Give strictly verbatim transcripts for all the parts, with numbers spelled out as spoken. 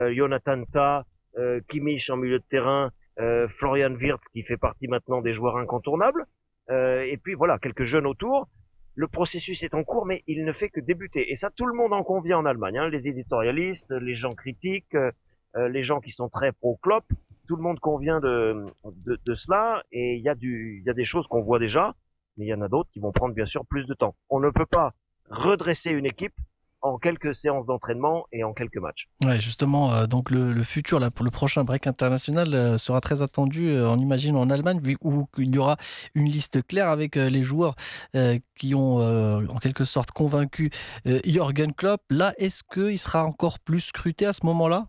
euh, Jonathan Tah, euh, Kimmich en milieu de terrain, euh, Florian Wirtz qui fait partie maintenant des joueurs incontournables, euh, et puis voilà, quelques jeunes autour. Le processus est en cours, mais il ne fait que débuter. Et ça, tout le monde en convient en Allemagne, hein, les éditorialistes, les gens critiques, euh, euh, les gens qui sont très pro-Klopp, tout le monde convient de, de, de cela, et il y a du, il y a des choses qu'on voit déjà, mais il y en a d'autres qui vont prendre bien sûr plus de temps. On ne peut pas redresser une équipe en quelques séances d'entraînement et en quelques matchs. Ouais, justement, euh, donc le, le futur là, pour le prochain break international euh, sera très attendu, euh, on imagine, en Allemagne, vu où il y aura une liste claire avec euh, les joueurs euh, qui ont euh, en quelque sorte convaincu euh, Jürgen Klopp. Là, est-ce qu'il sera encore plus scruté à ce moment-là,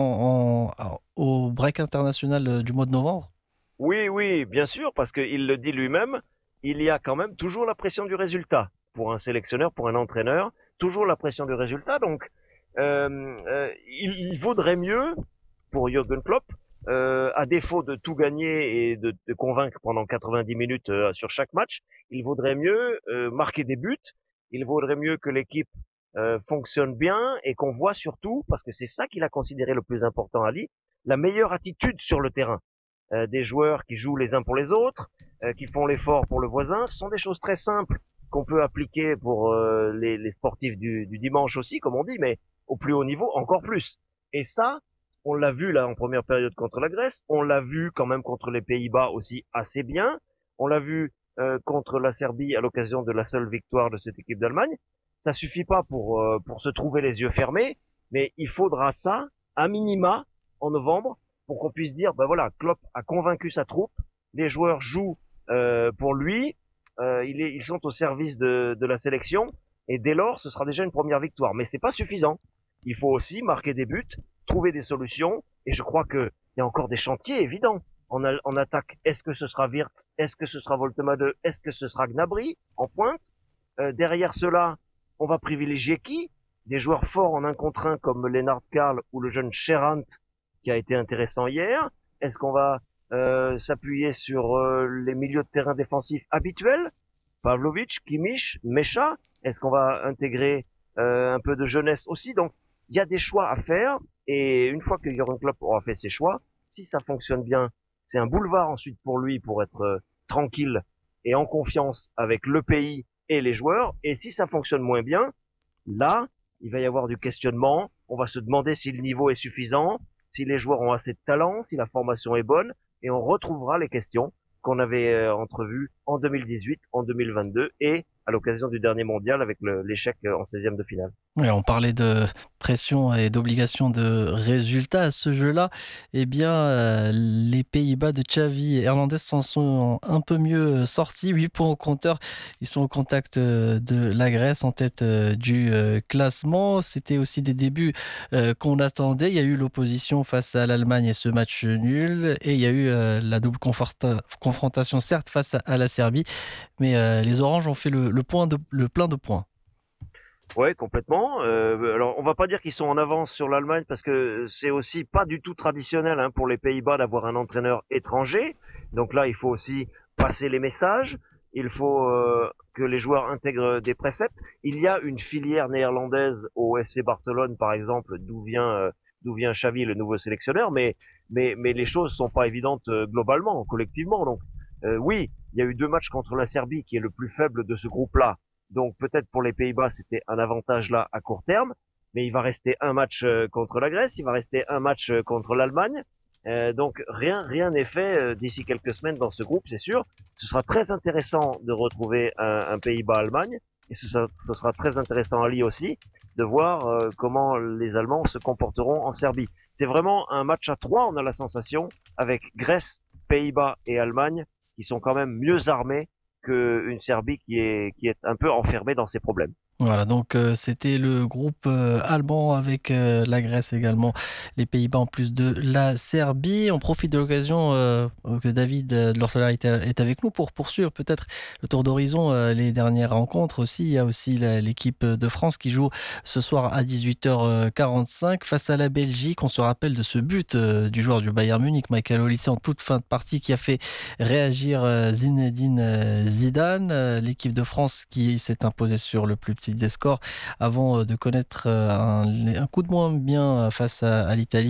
en- en- au break international euh, du mois de novembre? Oui, oui, bien sûr, parce qu'il le dit lui-même, il y a quand même toujours la pression du résultat. Pour un sélectionneur, pour un entraîneur, toujours la pression du résultat. Donc, euh, euh, il, il vaudrait mieux, pour Jürgen Klopp, euh, à défaut de tout gagner et de, de convaincre pendant quatre-vingt-dix minutes euh, sur chaque match, il vaudrait mieux euh, marquer des buts, il vaudrait mieux que l'équipe euh, fonctionne bien et qu'on voit surtout, parce que c'est ça qu'il a considéré le plus important, Ali, la meilleure attitude sur le terrain. Euh, des joueurs qui jouent les uns pour les autres, euh, qui font l'effort pour le voisin, ce sont des choses très simples qu'on peut appliquer pour euh, les, les sportifs du, du dimanche aussi, comme on dit, mais au plus haut niveau encore plus. Et ça, on l'a vu là en première période contre la Grèce, on l'a vu quand même contre les Pays-Bas aussi assez bien, on l'a vu euh, contre la Serbie à l'occasion de la seule victoire de cette équipe d'Allemagne. Ça suffit pas pour euh, pour se trouver les yeux fermés, mais il faudra ça à minima en novembre pour qu'on puisse dire ben voilà, Klopp a convaincu sa troupe, les joueurs jouent euh, pour lui, euh, il est, ils sont au service de, de la sélection et dès lors ce sera déjà une première victoire. Mais c'est pas suffisant. Il faut aussi marquer des buts, trouver des solutions, et je crois que il y a encore des chantiers évidents. En, a- en attaque, est-ce que ce sera Wirtz, est-ce que ce sera Voltemade, est-ce que ce sera Gnabry en pointe? Euh, derrière cela, on va privilégier qui? Des joueurs forts en un contre un comme Lennart Karl ou le jeune Scherrant qui a été intéressant hier. Est-ce qu'on va euh, s'appuyer sur euh, les milieux de terrain défensifs habituels? Pavlovic, Kimmich, Mecha? Est-ce qu'on va intégrer euh, un peu de jeunesse aussi? Donc, il y a des choix à faire, et une fois que Jurgen Klopp aura fait ses choix, si ça fonctionne bien, c'est un boulevard ensuite pour lui pour être euh, tranquille et en confiance avec le pays et les joueurs. Et si ça fonctionne moins bien, là, il va y avoir du questionnement. On va se demander si le niveau est suffisant, si les joueurs ont assez de talent, si la formation est bonne, et on retrouvera les questions qu'on avait euh, entrevues en deux mille dix-huit, en deux mille vingt-deux et à l'occasion du dernier mondial avec le- l'échec euh, en seizième de finale. Ouais, on parlait de pression et d'obligation de résultat à ce jeu-là. Eh bien, euh, les Pays-Bas de Xavi et Hernandez s'en sont un peu mieux sortis. huit points au compteur. Ils sont au contact euh, de la Grèce en tête euh, du euh, classement. C'était aussi des débuts euh, qu'on attendait. Il y a eu l'opposition face à l'Allemagne et ce match nul. Et il y a eu euh, la double conforta- confrontation, certes, face à, à la Serbie. Mais euh, les Oranges ont fait le, le point de, le plein de points. Ouais, complètement. Euh, alors, on va pas dire qu'ils sont en avance sur l'Allemagne parce que c'est aussi pas du tout traditionnel hein, pour les Pays-Bas d'avoir un entraîneur étranger. Donc là, il faut aussi passer les messages. Il faut euh, que les joueurs intègrent des préceptes. Il y a une filière néerlandaise au F C Barcelone, par exemple, d'où vient euh, d'où vient Xavi, le nouveau sélectionneur. Mais mais mais les choses sont pas évidentes euh, globalement, collectivement. Donc euh, oui, il y a eu deux matchs contre la Serbie, qui est le plus faible de ce groupe-là. Donc peut-être pour les Pays-Bas, c'était un avantage là à court terme, mais il va rester un match euh, contre la Grèce, il va rester un match euh, contre l'Allemagne. Euh, donc rien rien n'est fait euh, d'ici quelques semaines dans ce groupe, c'est sûr. Ce sera très intéressant de retrouver un, un Pays-Bas-Allemagne, et ce sera, ce sera très intéressant à lui aussi de voir euh, comment les Allemands se comporteront en Serbie. C'est vraiment un match à trois, on a la sensation, avec Grèce, Pays-Bas et Allemagne, qui sont quand même mieux armés qu'une Serbie qui est, qui est un peu enfermée dans ses problèmes. Voilà, donc euh, c'était le groupe euh, allemand avec euh, la Grèce également, les Pays-Bas en plus de la Serbie. On profite de l'occasion euh, que David euh, de l'Ortola est, est avec nous pour poursuivre peut-être le tour d'horizon, euh, les dernières rencontres aussi. Il y a aussi la- l'équipe de France qui joue ce soir à dix-huit heures quarante-cinq face à la Belgique. On se rappelle de ce but euh, du joueur du Bayern Munich, Michael Olise, en toute fin de partie qui a fait réagir euh, Zinedine euh, Zidane. Euh, l'équipe de France qui s'est imposée sur le plus petit aussi des scores avant euh, de connaître euh, un, un coup de moins bien face à, à l'Italie.